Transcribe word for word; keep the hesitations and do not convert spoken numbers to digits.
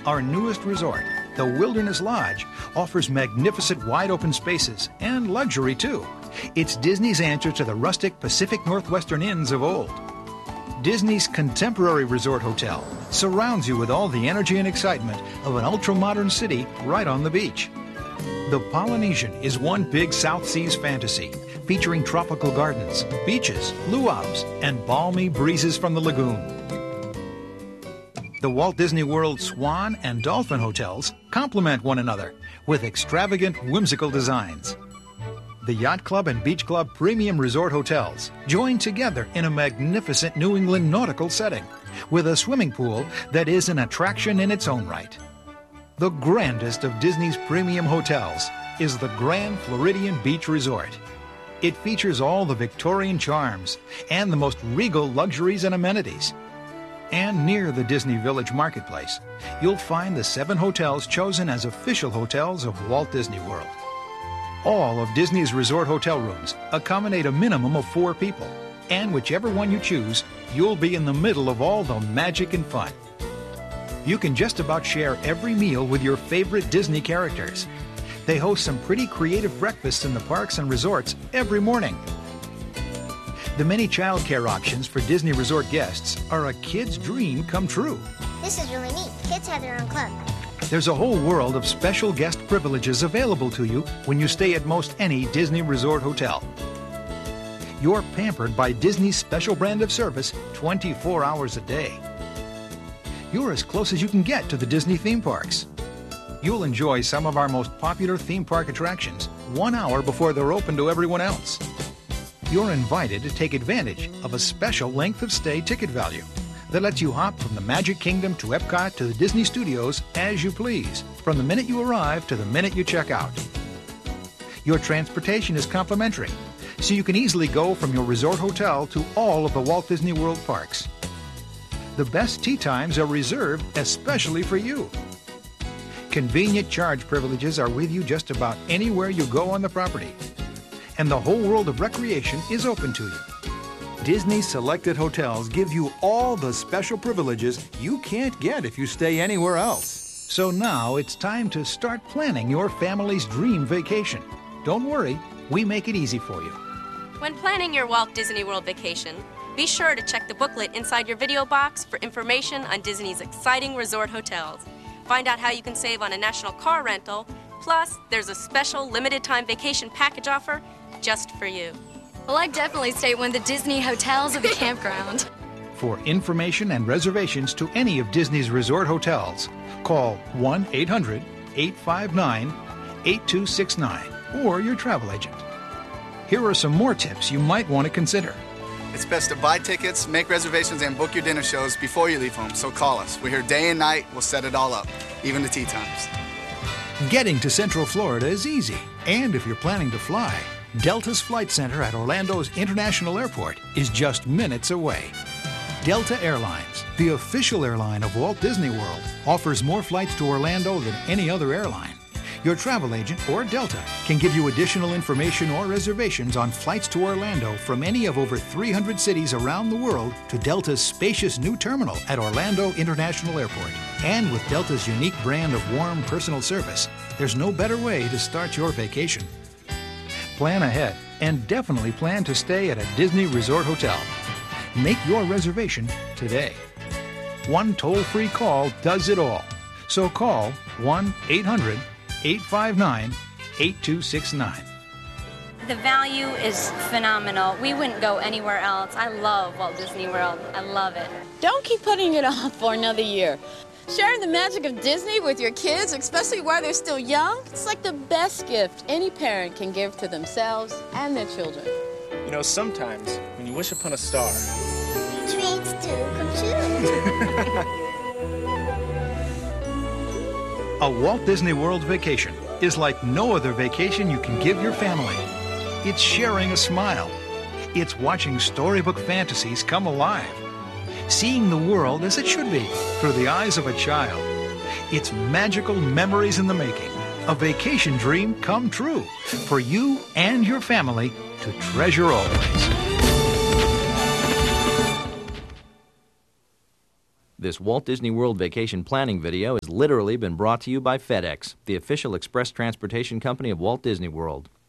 Our newest resort, the Wilderness Lodge, offers magnificent wide-open spaces and luxury, too. It's Disney's answer to the rustic Pacific Northwestern inns of old. Disney's contemporary resort hotel surrounds you with all the energy and excitement of an ultra-modern city right on the beach. The Polynesian is one big South Seas fantasy, featuring tropical gardens, beaches, luau's, and balmy breezes from the lagoon. The Walt Disney World Swan and Dolphin hotels complement one another with extravagant, whimsical designs. The Yacht Club and Beach Club Premium Resort Hotels join together in a magnificent New England nautical setting with a swimming pool that is an attraction in its own right. The grandest of Disney's premium hotels is the Grand Floridian Beach Resort. It features all the Victorian charms and the most regal luxuries and amenities. And near the Disney Village Marketplace, you'll find the seven hotels chosen as official hotels of Walt Disney World. All of Disney's resort hotel rooms accommodate a minimum of four people, and whichever one you choose, you'll be in the middle of all the magic and fun. You can just about share every meal with your favorite Disney characters. They host some pretty creative breakfasts in the parks and resorts every morning. The many child care options for Disney Resort guests are a kid's dream come true. This is really neat. Kids have their own club. There's a whole world of special guest privileges available to you when you stay at most any Disney Resort hotel. You're pampered by Disney's special brand of service twenty-four hours a day. You're as close as you can get to the Disney theme parks. You'll enjoy some of our most popular theme park attractions one hour before they're open to everyone else. You're invited to take advantage of a special length of stay ticket value that lets you hop from the Magic Kingdom to Epcot to the Disney Studios as you please, from the minute you arrive to the minute you check out. Your transportation is complimentary, so you can easily go from your resort hotel to all of the Walt Disney World parks. The best tea times are reserved especially for you. Convenient charge privileges are with you just about anywhere you go on the property. And the whole world of recreation is open to you. Disney selected hotels give you all the special privileges you can't get if you stay anywhere else. So now it's time to start planning your family's dream vacation. Don't worry, we make it easy for you. When planning your Walt Disney World vacation, be sure to check the booklet inside your video box for information on Disney's exciting resort hotels. Find out how you can save on a national car rental, plus there's a special limited time vacation package offer just for you. Well, I'd definitely stay at one of the Disney hotels or the campground. For information and reservations to any of Disney's resort hotels, call one eight hundred, eight five nine, eight two six nine or your travel agent. Here are some more tips you might want to consider. It's best to buy tickets, make reservations, and book your dinner shows before you leave home, so call us. We're here day and night. We'll set it all up, even the tea times. Getting to Central Florida is easy, and if you're planning to fly, Delta's Flight Center at Orlando's International Airport is just minutes away. Delta Airlines, the official airline of Walt Disney World, offers more flights to Orlando than any other airline. Your travel agent or Delta can give you additional information or reservations on flights to Orlando from any of over three hundred cities around the world to Delta's spacious new terminal at Orlando International Airport. And with Delta's unique brand of warm personal service, there's no better way to start your vacation. Plan ahead and definitely plan to stay at a Disney Resort Hotel. Make your reservation today. One toll-free call does it all. So call one eight hundred, eight five nine, eight two six nine. The value is phenomenal. We wouldn't go anywhere else. I love Walt Disney World. I love it. Don't keep putting it off for another year. Sharing the magic of Disney with your kids, especially while they're still young, it's like the best gift any parent can give to themselves and their children. You know, sometimes when you wish upon a star, Dreams do come true. A Walt Disney World vacation is like no other vacation you can give your family. It's sharing a smile. It's watching storybook fantasies come alive. Seeing the world as it should be through the eyes of a child. It's magical memories in the making. A vacation dream come true for you and your family to treasure always. This Walt Disney World vacation planning video has literally been brought to you by FedEx, the official express transportation company of Walt Disney World.